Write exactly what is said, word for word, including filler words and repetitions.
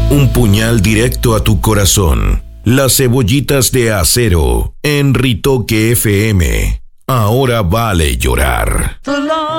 Un puñal directo a tu corazón. Las cebollitas de acero en Ritoque F M. Ahora vale llorar.